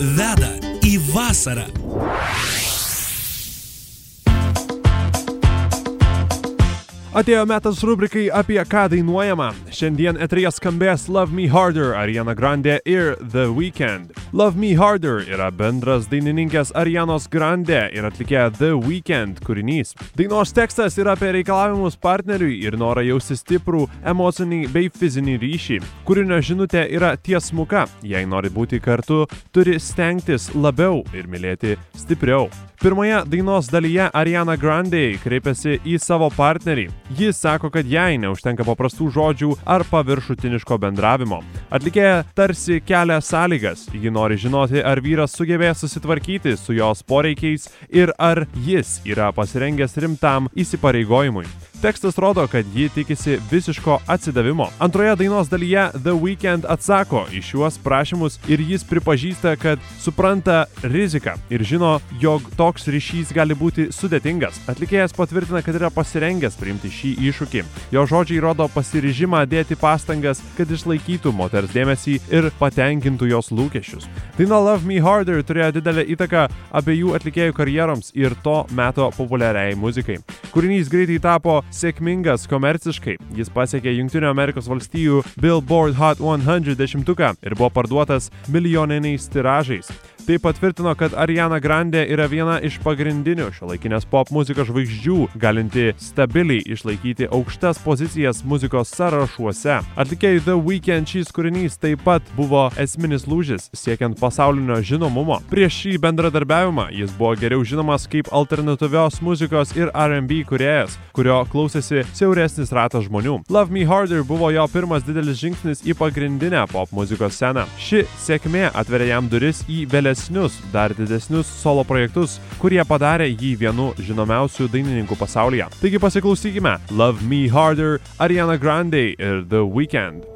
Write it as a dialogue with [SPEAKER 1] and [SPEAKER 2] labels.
[SPEAKER 1] veda į vasarą.
[SPEAKER 2] Atėjo metas rubrikai apie ką dainuojama. Šiandien eteryje skambės Love Me Harder, Ariana Grande ir The Weeknd. Love Me Harder yra bendras dainininkės Arianos Grande ir atlikėja The Weeknd kūrinys. Dainos tekstas yra apie reikalavimus partneriui ir norą jausti stiprų emocinį bei fizinį ryšį. Kūrinio žinutė yra tiesmuka. Jei nori būti kartu, turi stengtis labiau ir mylėti stipriau. Pirmoje dainos dalyje Ariana Grande kreipiasi į savo partnerį. Jis sako, kad jai neužtenka paprastų žodžių ar paviršutiniško bendravimo. Atlikėja tarsi kelia sąlygas. Ji nori žinoti, ar vyras sugebės susitvarkyti su jos poreikiais ir ar jis yra pasirengęs rimtam įsipareigojimui. Tekstas rodo, kad ji tikisi visiško atsidavimo. Antroje dainos dalyje The Weeknd atsako į šiuos prašymus ir jis pripažįsta, kad supranta riziką ir žino, jog toks ryšys gali būti sudėtingas. Atlikėjas patvirtina, kad yra pasirengęs priimti šį iššūkį. Jo žodžiai rodo pasiryžimą dėti pastangas, kad išlaikytų moters dėmesį ir patenkintų jos lūkesčius. Daina Love Me Harder turėjo didelę įtaką abiejų atlikėjų karjeroms ir to meto populiariai muzikai. Kūrinys greitai tapo sėkmingas komerciškai. Jis pasiekė Jungtinių Amerikos valstijų Billboard Hot 100 dešimtuką ir buvo parduotas milijoniniais tiražais. Tai patvirtino, kad Ariana Grande yra viena iš pagrindinių šiuolaikinės pop muzikos žvaigždžių, galinti stabiliai išlaikyti aukštas pozicijas muzikos sąrašuose. Atlikėjui The Weeknd šis kūrinys taip pat buvo esminis lūžis siekiant pasaulinio žinomumo. Prieš šį bendradarbiavimą jis buvo geriau žinomas kaip alternatyvios muzikos ir R&B kūrėjas, kurio klausėsi siauresnis ratas žmonių. Love Me Harder buvo jo pirmas didelis žingsnis į pagrindinę pop muzikos sceną. Ši sėkmė atveria jam duris į dar didesnius solo projektus, kurie padarė jį vienu žinomiausių dainininkų pasaulyje. Taigi pasiklausykime Love Me Harder, Ariana Grande ir The Weeknd.